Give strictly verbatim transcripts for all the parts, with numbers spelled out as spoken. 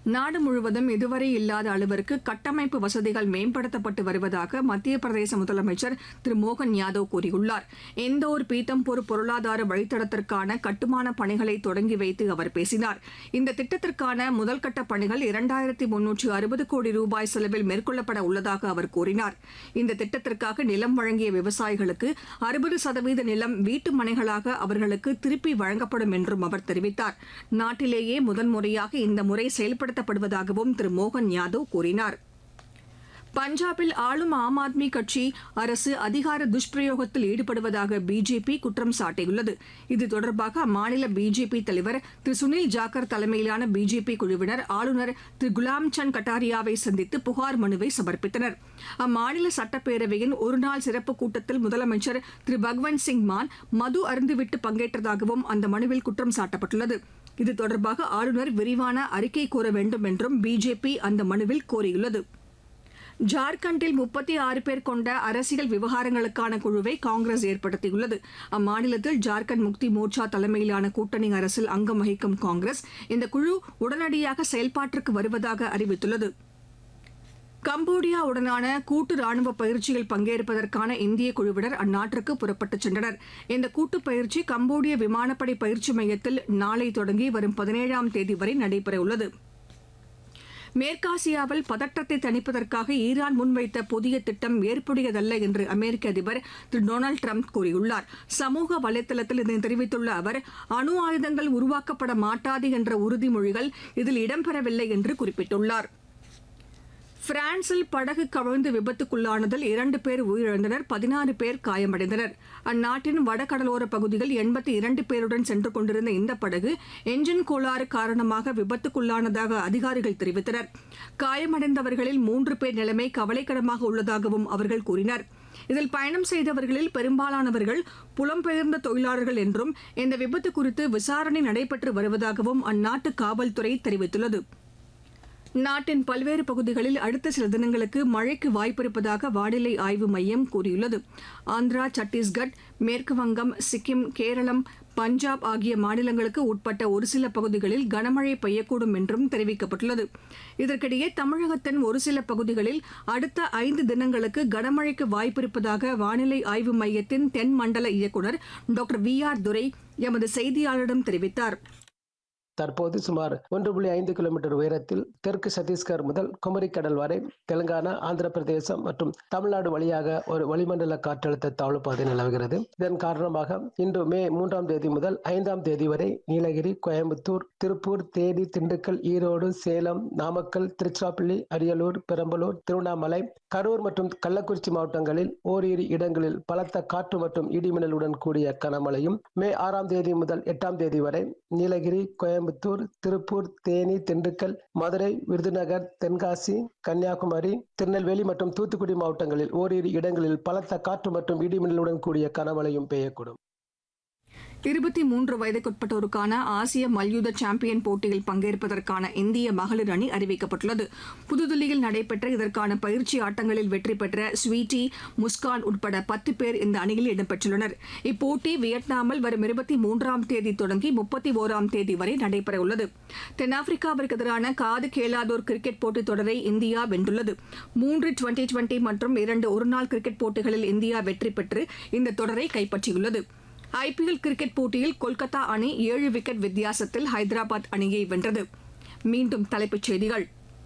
நாடு முழுவதும் இதுவரை இல்லாத அளவிற்கு கட்டமைப்பு வசதிகள் மேம்படுத்தப்பட்டு வருவதாக மத்திய பிரதேச முதலமைச்சர் திரு மோகன் யாதவ் கூறியுள்ளார். இந்தோர் பீத்தம்பூர் பொருளாதார வழித்தடத்திற்கான கட்டுமான பணிகளை தொடங்கி வைத்து அவர் பேசினார். இந்த திட்டத்திற்கான முதல்கட்ட பணிகள் இரண்டாயிரத்தி முன்னூற்று அறுபது கோடி ரூபாய் செலவில் மேற்கொள்ளப்பட உள்ளதாக அவர் கூறினார். இந்த திட்டத்திற்காக நிலம் வழங்கிய விவசாயிகளுக்கு அறுபது சதவீத நிலம் வீட்டு மனைகளாக அவர்களுக்கு திருப்பி வழங்கப்படும் என்றும் அவர் தெரிவித்தார். நாட்டிலேயே முதன்முறையாக இந்த முறை செயல்படுத்தப்படுவதாகவும் திரு மோகன் யாதவ் கூறினார். பஞ்சாபில் ஆளும் ஆம் ஆத்மி கட்சி அரசு அதிகார துஷ்பிரயோகத்தில் ஈடுபடுவதாக பிஜேபி குற்றம் சாட்டியுள்ளது. இது தொடர்பாக அம்மாநில பிஜேபி தலைவர் திரு சுனில் ஜாக்கர் தலைமையிலான பிஜேபி குழுவினர் ஆளுநர் திரு குலாம்சந்த் கட்டாரியாவை சந்தித்து புகார் மனுவை சமர்ப்பித்தனர். அம்மாநில சட்டப்பேரவையின் ஒருநாள் சிறப்பு கூட்டத்தில் முதலமைச்சர் திரு பகவந்த் சிங் மான் மது அருந்துவிட்டு பங்கேற்றதாகவும் அந்த மனுவில் குற்றம் சாட்டப்பட்டுள்ளது. இது தொடர்பாக ஆளுநர் விரிவான அறிக்கை கோர வேண்டும் என்றும் பிஜேபி அந்த மனுவில் கோரியுள்ளது. ஜார்க்கண்டில் முப்பத்தி ஆறு பேர் கொண்ட அரசியல் விவகாரங்களுக்கான குழுவை காங்கிரஸ் ஏற்படுத்தியுள்ளது. அம்மாநிலத்தில் ஜார்க்கண்ட் முக்தி மோர்ச்சா தலைமையிலான கூட்டணி அரசில் அங்கம் வகிக்கும் காங்கிரஸ் இந்த குழு உடனடியாக செயல்பாட்டிற்கு வருவதாக அறிவித்துள்ளது. கம்போடியாவுடனான கூட்டு ராணுவ பயிற்சியில் பங்கேற்பதற்கான இந்திய குழுவினர் அந்நாட்டிற்கு புறப்பட்டுச் சென்றனர். இந்த கூட்டுப் பயிற்சி கம்போடிய விமானப்படை பயிற்சி மையத்தில் நாளை தொடங்கி வரும் பதினேழாம் தேதி வரை நடைபெறவுள்ளது. மேற்காசியாவில் பதற்றத்தை தணிப்பதற்காக ஈரான் முன்வைத்த புதிய திட்டம் ஏற்புடையதல்ல என்று அமெரிக்க அதிபர் திரு டொனால்டு டிரம்ப் கூறியுள்ளார். சமூக வலைதளத்தில் இதனை தெரிவித்துள்ள அவர், அணு ஆயுதங்கள் உருவாக்கப்பட மாட்டாது என்ற உறுதிமொழிகள் இதில் இடம்பெறவில்லை என்று குறிப்பிட்டுள்ளார். பிரான்சில் படகு கவிழ்ந்து விபத்துக்குள்ளானதில் இரண்டு பேர் உயிரிழந்தனர், பதினாறு பேர் காயமடைந்தனர். அந்நாட்டின் வடகடலோர பகுதியில் எண்பத்தி இரண்டு பேருடன் சென்று கொண்டிருந்த இந்த படகு என்ஜின் கோளாறு காரணமாக விபத்துக்குள்ளானதாக அதிகாரிகள் தெரிவித்தனர். காயமடைந்தவர்களில் மூன்று பேர் நிலைமை கவலைக்கிடமாக உள்ளதாகவும் அவர்கள் கூறினர். இதில் பயணம் செய்தவர்களில் பெரும்பாலானவர்கள் புலம்பெயர்ந்த தொழிலாளர்கள் என்றும் இந்த விபத்து குறித்து விசாரணை நடைபெற்று வருவதாகவும் அந்நாட்டு காவல்துறை தெரிவித்துள்ளது. நாட்டின் பல்வேறு பகுதிகளில் அடுத்த சில தினங்களுக்கு மழைக்கு வாய்ப்பிருப்பதாக வானிலை ஆய்வு மையம் கூறியுள்ளது. ஆந்திரா, சத்தீஸ்கட், மேற்குவங்கம், சிக்கிம், கேரளம், பஞ்சாப் ஆகிய மாநிலங்களுக்கு உட்பட்ட ஒரு சில பகுதிகளில் கனமழை பெய்யக்கூடும் என்றும் தெரிவிக்கப்பட்டுள்ளது. இதற்கிடையே தமிழகத்தின் ஒரு சில பகுதிகளில் அடுத்த ஐந்து தினங்களுக்கு கனமழைக்கு வாய்ப்பிருப்பதாக வானிலை ஆய்வு மையத்தின் தென் மண்டல இயக்குநர் டாக்டர் வி ஆர் துரை எமது செய்தியாளரிடம் தெரிவித்தார். தற்போது சுமார் ஒன்று புள்ளி ஐந்து கிலோமீட்டர் உயரத்தில் தெற்கு சத்தீஸ்கர் முதல் குமரிக்கடல் வரை தெலுங்கானா, ஆந்திர பிரதேசம் மற்றும் தமிழ்நாடு வழியாக ஒரு வளிமண்டல காற்றழுத்த தாழ்வு பாதை நிலவுகிறது. இதன் காரணமாக இன்று மே மூன்றாம் தேதி முதல் ஐந்தாம் தேதி வரை நீலகிரி, கோயம்புத்தூர், திருப்பூர், தேனி, திண்டுக்கல், ஈரோடு, சேலம், நாமக்கல், திருச்சிராப்பள்ளி, அரியலூர், பெரம்பலூர், திருவண்ணாமலை, கரூர் மற்றும் கள்ளக்குறிச்சி மாவட்டங்களில் ஓரிரு இடங்களில் பலத்த காற்று மற்றும் இடிமின்னலுடன் கூடிய கனமழையும், மே ஆறாம் தேதி முதல் எட்டாம் தேதி வரை நீலகிரி, கோயம்புத்தூர், திருப்பூர், தேனி, திண்டுக்கல், மதுரை, விருதுநகர், தென்காசி, கன்னியாகுமரி, திருநெல்வேலி மற்றும் தூத்துக்குடி மாவட்டங்களில் ஓரிரு இடங்களில் பலத்த காற்று மற்றும் இடிமின்னலுடன் கூடிய கனமழையும் பெய்யக்கூடும். இருபத்தி மூன்று வயதுக்குட்பட்டோருக்கான ஆசிய மல்யுத்த சாம்பியன் போட்டியில் பங்கேற்பதற்கான இந்திய மகளிர் அணி அறிவிக்கப்பட்டுள்ளது. புதுதில்லியில் நடைபெற்ற இதற்கான பயிற்சி ஆட்டங்களில் வெற்றி பெற்ற ஸ்வீட்டி, முஸ்கான் உட்பட பத்து பேர் இந்த அணியில் இடம்பெற்றுள்ளனர். இப்போட்டி வியட்நாமில் வரும் இருபத்தி மூன்றாம் தேதி தொடங்கி முப்பத்தி ஓராம் தேதி வரை நடைபெறவுள்ளது. தென்னாப்பிரிக்காவிற்கு எதிரான காது கேளாதோர் கிரிக்கெட் போட்டித் தொடரை இந்தியா வென்றுள்ளது. மூன்று டுவெண்டி டுவெண்டி மற்றும் இரண்டு ஒருநாள் கிரிக்கெட் போட்டிகளில் இந்தியா வெற்றி பெற்று இந்த தொடரை கைப்பற்றியுள்ளது. ஐபிஎல் கிரிக்கெட் போட்டியில் கொல்கத்தா அணி ஏழு விக்கெட் வித்தியாசத்தில் ஹைதராபாத் அணியை வென்றது. மீண்டும் தலைப்புச் செய்திகள்.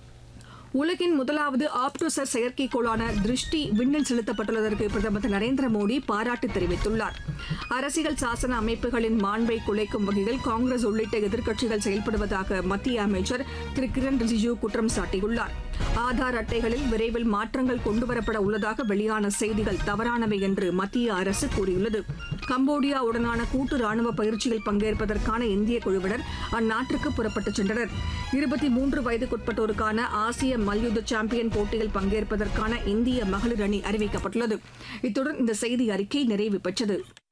உலகின் முதலாவது ஆப்டோசர் செயற்கைக்கோளான திருஷ்டி விண்ணில் செலுத்தப்பட்டுள்ளதற்கு பிரதமர் திரு நரேந்திர மோடி பாராட்டு தெரிவித்துள்ளார். அரசியல் சாசன அமைப்புகளின் மாண்பை குலைக்கும் வகையில் காங்கிரஸ் உள்ளிட்ட எதிர்க்கட்சிகள் செயல்படுவதாக மத்திய அமைச்சர் திரு கிரண் ரிஜிஜூ குற்றம் சாட்டியுள்ளார். ஆதார் அட்டைகளில் விரைவில் மாற்றங்கள் கொண்டுவரப்பட உள்ளதாக வெளியான செய்திகள் தவறானவை என்று மத்திய அரசு கூறியுள்ளது. கம்போடியாவுடனான கூட்டு ராணுவ பயிற்சியில் பங்கேற்பதற்கான இந்திய குழுவினர் அந்நாட்டிற்கு புறப்பட்டுச் சென்றனர். இருபத்தி மூன்று வயதுக்குட்பட்டோருக்கான ஆசிய மல்யுத்த சாம்பியன் போட்டியில் பங்கேற்பதற்கான இந்திய மகளிர் அணி அறிவிக்கப்பட்டுள்ளது. இத்துடன் இந்த செய்தி அறிக்கை நிறைவு பெற்றது.